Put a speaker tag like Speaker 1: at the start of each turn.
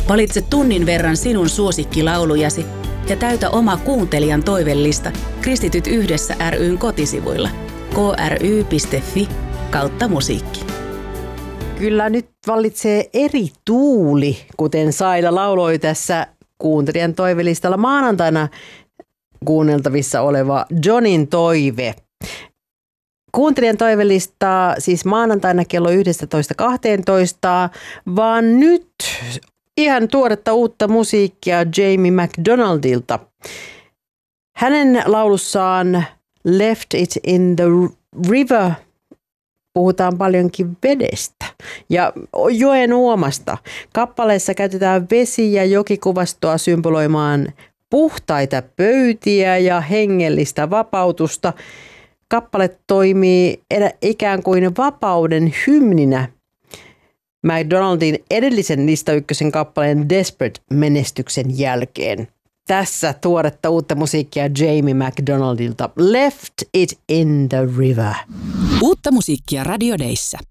Speaker 1: Valitse tunnin verran sinun suosikkilaulujasi ja täytä oma kuuntelijan toivellista Kristityt yhdessä ry:n kotisivuilla kry.fi/musiikki.
Speaker 2: Kyllä nyt vallitsee eri tuuli, kuten Saila lauloi tässä kuuntelijan toivelistalla maanantaina kuunneltavissa oleva Johnin toive. Kuuntelijan toivelistaa siis maanantaina kello 11.12, vaan nyt ihan tuoretta uutta musiikkia Jamie McDonaldilta. Hänen laulussaan Left It in the River puhutaan paljonkin vedestä ja joen uomasta. Kappaleessa käytetään vesi- ja jokikuvastoa symboloimaan puhtaita pöytiä ja hengellistä vapautusta. Kappale toimii ikään kuin vapauden hymninä McDonaldin edellisen lista ykkösen kappaleen Desperate-menestyksen jälkeen. Tässä tuoretta uutta musiikkia Jamie McDonaldilta. Left It in the River.
Speaker 1: Uutta musiikkia Radio Dayssä.